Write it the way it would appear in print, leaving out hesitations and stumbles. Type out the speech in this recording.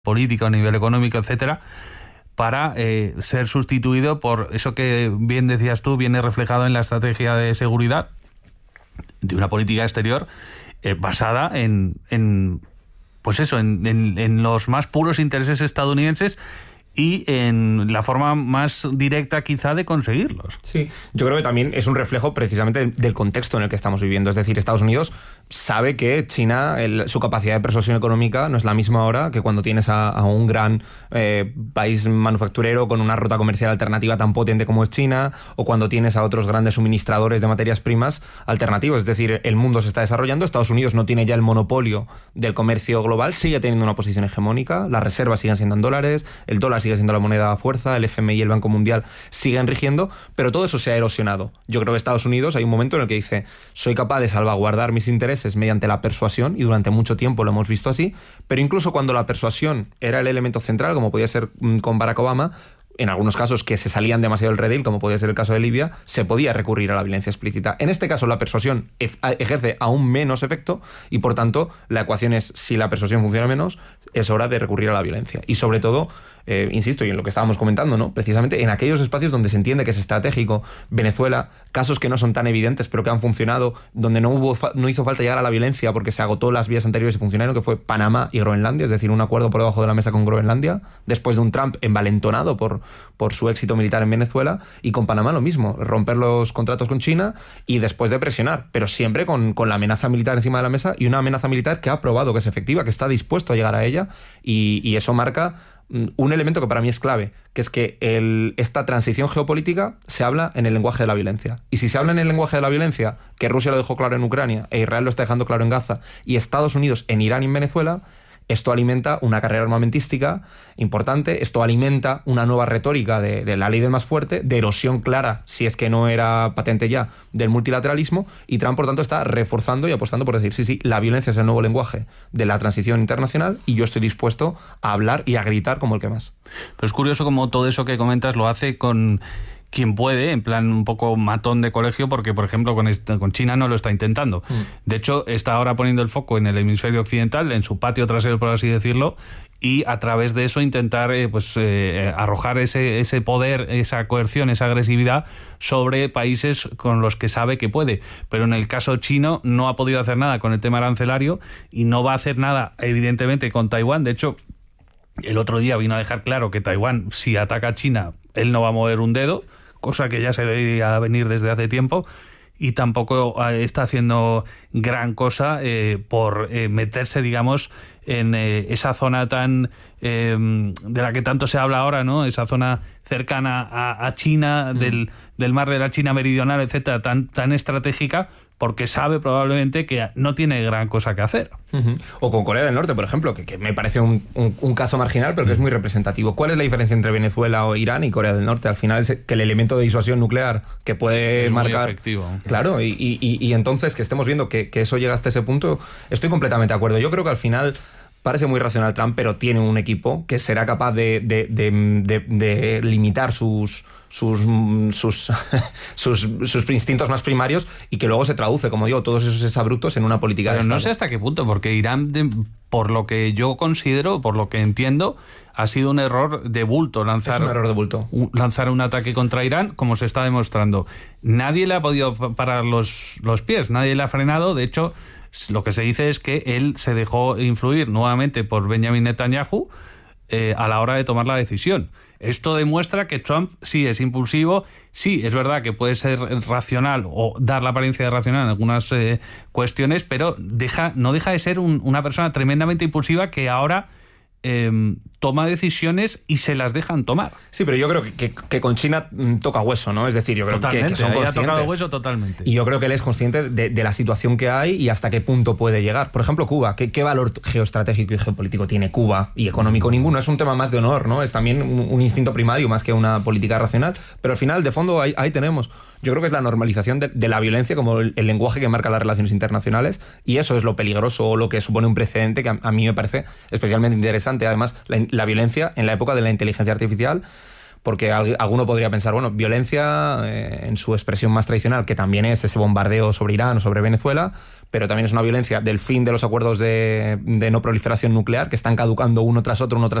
político, a nivel económico, etcétera, para ser sustituido por eso que bien decías tú, viene reflejado en la estrategia de seguridad de una política exterior basada en los más puros intereses estadounidenses y en la forma más directa quizá de conseguirlos. Sí, yo creo que también es un reflejo precisamente del contexto en el que estamos viviendo. Es decir, Estados Unidos sabe que China, su capacidad de persuasión económica no es la misma ahora que cuando tienes a un gran país manufacturero con una ruta comercial alternativa tan potente como es China, o cuando tienes a otros grandes suministradores de materias primas alternativos. Es decir, el mundo se está desarrollando, Estados Unidos no tiene ya el monopolio del comercio global, sigue teniendo una posición hegemónica, las reservas siguen siendo en dólares, el dólar sigue siendo la moneda a fuerza, el FMI y el Banco Mundial siguen rigiendo, pero todo eso se ha erosionado. Yo creo que Estados Unidos hay un momento en el que dice, soy capaz de salvaguardar mis intereses mediante la persuasión, y durante mucho tiempo lo hemos visto así, pero incluso cuando la persuasión era el elemento central, como podía ser con Barack Obama, en algunos casos que se salían demasiado del redil, como podía ser el caso de Libia, se podía recurrir a la violencia explícita. En este caso, la persuasión ejerce aún menos efecto y, por tanto, la ecuación es, si la persuasión funciona menos, es hora de recurrir a la violencia. Y, sobre todo, insisto, y en lo que estábamos comentando, ¿no? Precisamente en aquellos espacios donde se entiende que es estratégico, Venezuela, casos que no son tan evidentes, pero que han funcionado, donde no hizo falta llegar a la violencia porque se agotó las vías anteriores y funcionaron, que fue Panamá y Groenlandia, es decir, un acuerdo por debajo de la mesa con Groenlandia, después de un Trump envalentonado por su éxito militar en Venezuela, y con Panamá lo mismo, romper los contratos con China y después de presionar, pero siempre con la amenaza militar encima de la mesa, y una amenaza militar que ha probado que es efectiva, que está dispuesto a llegar a ella, y eso marca un elemento que para mí es clave, que es que esta transición geopolítica se habla en el lenguaje de la violencia. Y si se habla en el lenguaje de la violencia, que Rusia lo dejó claro en Ucrania, e Israel lo está dejando claro en Gaza, y Estados Unidos en Irán y en Venezuela, esto alimenta una carrera armamentística importante, esto alimenta una nueva retórica de la ley del más fuerte, de erosión clara, si es que no era patente ya, del multilateralismo, y Trump, por tanto, está reforzando y apostando por decir, sí, la violencia es el nuevo lenguaje de la transición internacional y yo estoy dispuesto a hablar y a gritar como el que más. Pero es curioso como todo eso que comentas lo hace con quien puede, en plan un poco matón de colegio, porque, por ejemplo, con China no lo está intentando. De hecho, está ahora poniendo el foco en el hemisferio occidental, en su patio trasero, por así decirlo, y a través de eso intentar arrojar ese poder, esa coerción, esa agresividad sobre países con los que sabe que puede. Pero en el caso chino no ha podido hacer nada con el tema arancelario y no va a hacer nada, evidentemente, con Taiwán. De hecho, el otro día vino a dejar claro que Taiwán, si ataca a China, él no va a mover un dedo, cosa que ya se veía venir desde hace tiempo, y tampoco está haciendo gran cosa por meterse, digamos, en esa zona tan de la que tanto se habla ahora, ¿no? Esa zona cercana a China, del mar de la China meridional, etcétera, tan estratégica, porque sabe probablemente que no tiene gran cosa que hacer. O con Corea del Norte, por ejemplo, que me parece un caso marginal, pero que es muy representativo. ¿Cuál es la diferencia entre Venezuela o Irán y Corea del Norte? Al final es que el elemento de disuasión nuclear que puede es marcar... muy efectivo. Claro, y entonces que estemos viendo que eso llega hasta ese punto, estoy completamente de acuerdo. Yo creo que al final parece muy racional Trump, pero tiene un equipo que será capaz de limitar sus instintos más primarios, y que luego se traduce, como digo, todos esos exabruptos en una política de Estado. No sé hasta qué punto, porque Irán, por lo que yo considero, por lo que entiendo, ha sido un error de bulto lanzar un ataque contra Irán, como se está demostrando. Nadie le ha podido parar los pies, nadie le ha frenado. De hecho, lo que se dice es que él se dejó influir nuevamente por Benjamin Netanyahu a la hora de tomar la decisión. Esto demuestra que Trump sí es impulsivo, sí es verdad que puede ser racional o dar la apariencia de racional en algunas cuestiones, pero no deja de ser una persona tremendamente impulsiva que ahora toma decisiones y se las dejan tomar. Sí, pero yo creo que con China toca hueso, ¿no? Es decir, yo creo que son conscientes. Ha tocado hueso totalmente. Y yo creo que él es consciente de la situación que hay y hasta qué punto puede llegar. Por ejemplo, Cuba. ¿Qué valor geoestratégico y geopolítico tiene Cuba? Y económico ninguno. Es un tema más de honor, ¿no? Es también un instinto primario más que una política racional. Pero al final, de fondo, ahí tenemos. Yo creo que es la normalización de la violencia como el lenguaje que marca las relaciones internacionales, y eso es lo peligroso, o lo que supone un precedente que a mí me parece especialmente interesante. Además, la violencia en la época de la inteligencia artificial porque alguno podría pensar, bueno, violencia en su expresión más tradicional, que también es ese bombardeo sobre Irán o sobre Venezuela, pero también es una violencia del fin de los acuerdos de no proliferación nuclear, que están caducando uno tras otro,